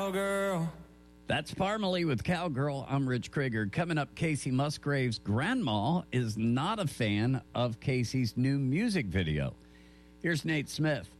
cowgirl. That's Parmalee with Cowgirl. I'm Rich Krieger. Coming up, Casey Musgrave's grandma is not a fan of Casey's new music video. Here's Nate Smith.